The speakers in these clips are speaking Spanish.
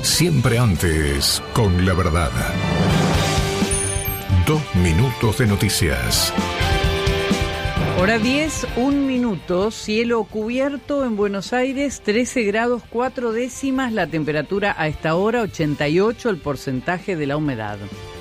Siempre antes, con la verdad. 2 minutos de noticias. Hora 10, 1 minuto, cielo cubierto en Buenos Aires, 13 grados 4 décimas, la temperatura a esta hora, 88 el porcentaje de la humedad.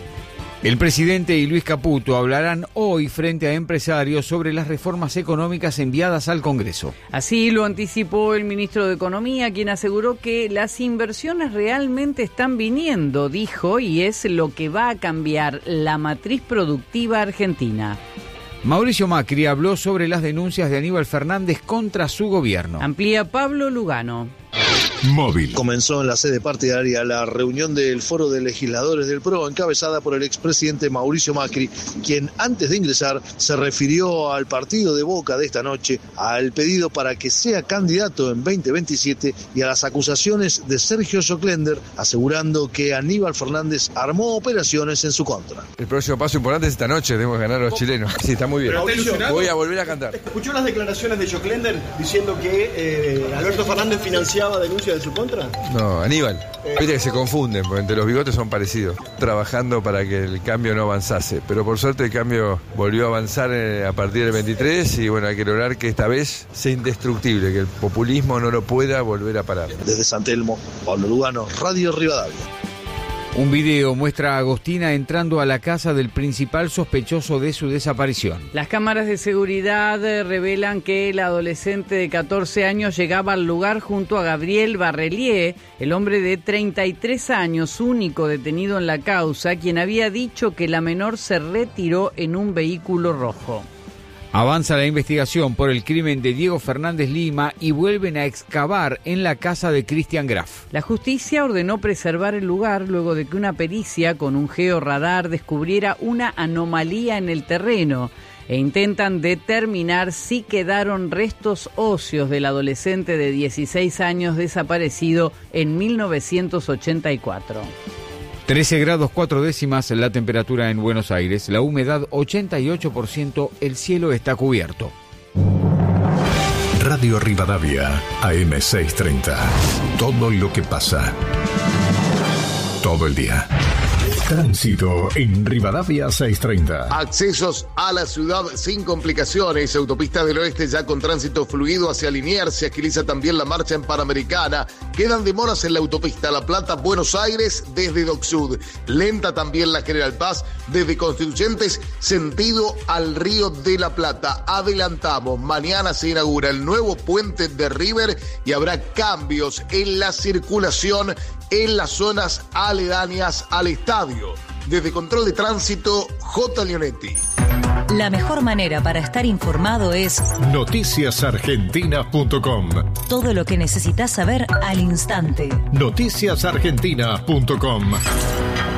El presidente y Luis Caputo hablarán hoy frente a empresarios sobre las reformas económicas enviadas al Congreso. Así lo anticipó el ministro de Economía, quien aseguró que las inversiones realmente están viniendo, dijo, y es lo que va a cambiar la matriz productiva argentina. Mauricio Macri habló sobre las denuncias de Aníbal Fernández contra su gobierno. Amplía Pablo Lugano. Móvil. Comenzó en la sede partidaria la reunión del Foro de Legisladores del PRO, encabezada por el expresidente Mauricio Macri, quien antes de ingresar se refirió al partido de Boca de esta noche, al pedido para que sea candidato en 2027 y a las acusaciones de Sergio Soclender, asegurando que Aníbal Fernández armó operaciones en su contra. El próximo paso importante es esta noche, tenemos que ganar a los chilenos. Sí, está muy bien. Voy a volver a cantar. ¿Escuchó las declaraciones de Soclender diciendo que Alberto Fernández financiaba denuncias de su contra? No, Aníbal. Viste que se confunden, porque entre los bigotes son parecidos. Trabajando para que el cambio no avanzase. Pero por suerte el cambio volvió a avanzar a partir del 23 y bueno, hay que lograr que esta vez sea indestructible, que el populismo no lo pueda volver a parar. Desde San Telmo, Pablo Lugano, Radio Rivadavia. Un video muestra a Agostina entrando a la casa del principal sospechoso de su desaparición. Las cámaras de seguridad revelan que el adolescente de 14 años llegaba al lugar junto a Gabriel Barrelier, el hombre de 33 años, único detenido en la causa, quien había dicho que la menor se retiró en un vehículo rojo. Avanza la investigación por el crimen de Diego Fernández Lima y vuelven a excavar en la casa de Cristian Graf. La justicia ordenó preservar el lugar luego de que una pericia con un georradar descubriera una anomalía en el terreno e intentan determinar si quedaron restos óseos del adolescente de 16 años desaparecido en 1984. 13 grados 4 décimas la temperatura en Buenos Aires, la humedad 88%, el cielo está cubierto. Radio Rivadavia, AM630. Todo lo que pasa. Todo el día. Tránsito en Rivadavia 630. Accesos a la ciudad sin complicaciones. Autopista del Oeste ya con tránsito fluido hacia Liniers. Se agiliza también la marcha en Panamericana. Quedan demoras en la autopista La Plata, Buenos Aires, desde Dock Sud. Lenta también la General Paz, desde Constituyentes, sentido al Río de la Plata. Adelantamos, mañana se inaugura el nuevo puente de River y habrá cambios en la circulación en las zonas aledañas al estadio. Desde Control de Tránsito, J. Leonetti. La mejor manera para estar informado es noticiasargentinas.com. Todo lo que necesitas saber al instante. noticiasargentinas.com.